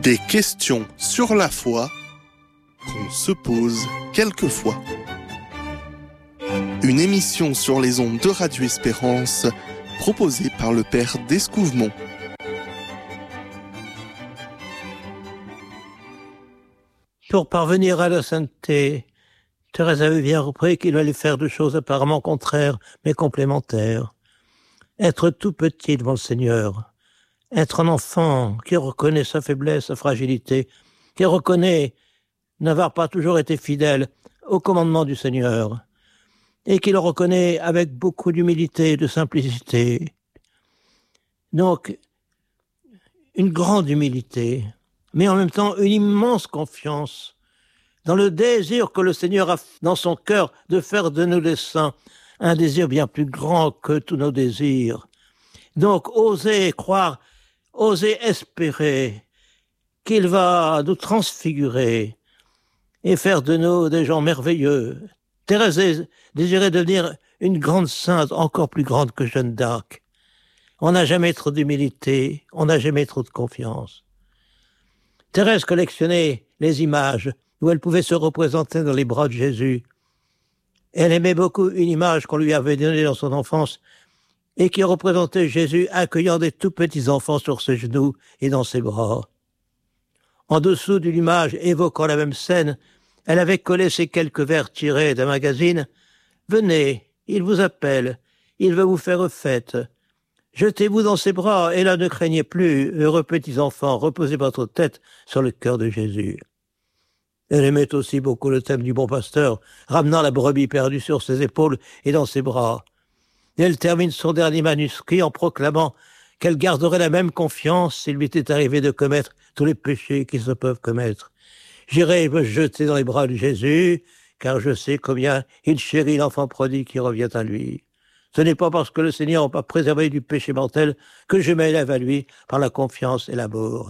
Des questions sur la foi qu'on se pose quelquefois. Une émission sur les ondes de Radio Espérance proposée par le Père d'Escouvemont. Pour parvenir à la sainteté, Thérèse avait bien repris qu'il allait faire deux choses apparemment contraires, mais complémentaires. Être tout petit devant le Seigneur, être un enfant qui reconnaît sa faiblesse, sa fragilité, qui reconnaît n'avoir pas toujours été fidèle au commandement du Seigneur, et qui le reconnaît avec beaucoup d'humilité et de simplicité. Donc, une grande humilité, mais en même temps une immense confiance dans le désir que le Seigneur a dans son cœur de faire de nous les saints, un désir bien plus grand que tous nos désirs. Donc, oser croire, oser espérer qu'il va nous transfigurer et faire de nous des gens merveilleux. Thérèse désirait devenir une grande sainte, encore plus grande que Jeanne d'Arc. On n'a jamais trop d'humilité, on n'a jamais trop de confiance. Thérèse collectionnait les images où elle pouvait se représenter dans les bras de Jésus. Elle aimait beaucoup une image qu'on lui avait donnée dans son enfance et qui représentait Jésus accueillant des tout petits enfants sur ses genoux et dans ses bras. En dessous d'une image évoquant la même scène, elle avait collé ces quelques vers tirés d'un magazine. « Venez, il vous appelle, il veut vous faire fête. Jetez-vous dans ses bras et là ne craignez plus, heureux petits enfants, reposez votre tête sur le cœur de Jésus. » Elle aimait aussi beaucoup le thème du bon pasteur, ramenant la brebis perdue sur ses épaules et dans ses bras. Et elle termine son dernier manuscrit en proclamant qu'elle garderait la même confiance s'il lui était arrivé de commettre tous les péchés qui se peuvent commettre. J'irai me jeter dans les bras de Jésus, car je sais combien il chérit l'enfant prodigue qui revient à lui. Ce n'est pas parce que le Seigneur m'a préservé du péché mortel que je m'élève à lui par la confiance et l'amour.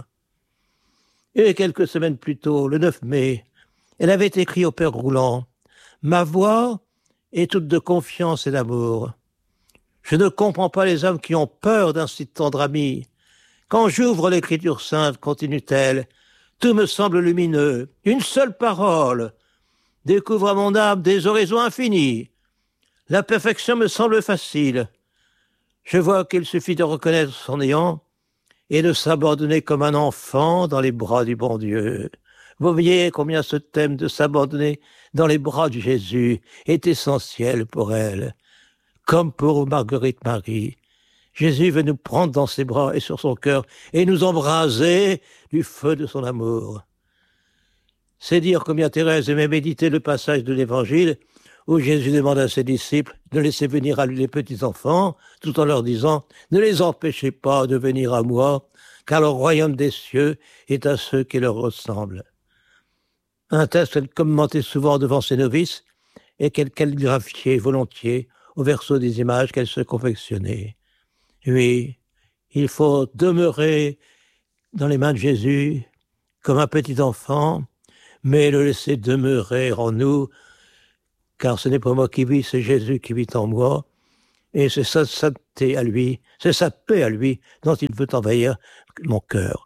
Et quelques semaines plus tôt, le 9 mai, elle avait écrit au Père Roulant « Ma voix est toute de confiance et d'amour. Je ne comprends pas les hommes qui ont peur d'un si tendre ami. Quand j'ouvre l'Écriture sainte, continue-t-elle, tout me semble lumineux. Une seule parole découvre à mon âme des horizons infinis. La perfection me semble facile. Je vois qu'il suffit de reconnaître son néant et de s'abandonner comme un enfant dans les bras du bon Dieu. » Vous voyez combien ce thème de s'abandonner dans les bras de Jésus est essentiel pour elle. Comme pour Marguerite Marie, Jésus veut nous prendre dans ses bras et sur son cœur et nous embraser du feu de son amour. C'est dire combien Thérèse aimait méditer le passage de l'Évangile où Jésus demande à ses disciples de laisser venir à lui les petits-enfants, tout en leur disant « Ne les empêchez pas de venir à moi, car le royaume des cieux est à ceux qui leur ressemblent. » Un texte qu'elle commentait souvent devant ses novices et qu'elle calligraphiait volontiers au verso des images qu'elle se confectionnait. Oui, il faut demeurer dans les mains de Jésus comme un petit enfant, mais le laisser demeurer en nous, car ce n'est pas moi qui vis, c'est Jésus qui vit en moi, et c'est sa sainteté à lui, c'est sa paix à lui dont il veut envahir mon cœur.